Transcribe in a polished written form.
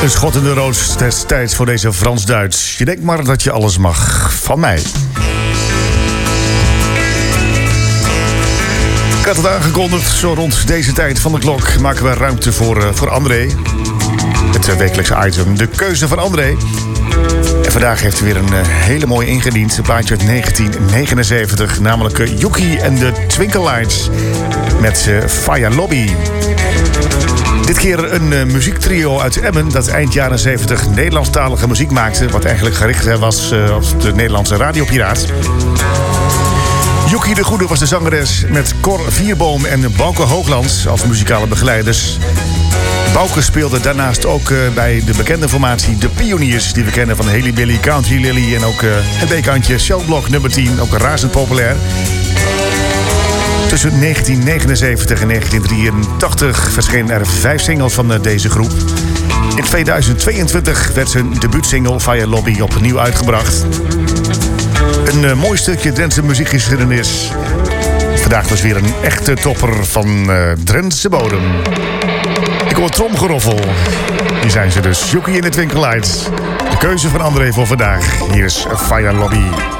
Een schot in de roos destijds voor deze Frans-Duits. Je denkt maar dat je alles mag van mij. Ik had het aangekondigd, zo rond deze tijd van de klok maken we ruimte voor André. Het wekelijkse item, de keuze van André. En vandaag heeft hij weer een hele mooie ingediend. Een plaatje uit 1979, namelijk Yuki en de Twinkle Lights met Fire Lobby. Dit keer een muziektrio uit Emmen dat eind jaren 70 Nederlandstalige muziek maakte, wat eigenlijk gericht was op de Nederlandse radiopiraat. Yuki de Goede was de zangeres met Cor Vierboom en Bouke Hoogland als muzikale begeleiders. Bouke speelde daarnaast ook bij de bekende formatie De Pioniers, die we kennen van Haley Billy, Country Lily en ook het B-kantje Shellblock nummer 10, ook razend populair. Tussen 1979 en 1983 verschenen er 5 singles van deze groep. In 2022 werd zijn debuutsingle Fire Lobby opnieuw uitgebracht. Een mooi stukje Drentse muziekgeschiedenis. Vandaag dus weer een echte topper van Drentse bodem. Ik hoor tromgeroffel. Hier zijn ze dus, Yuki en de Twinkle Lights. De keuze van André voor vandaag. Hier is Fire Lobby.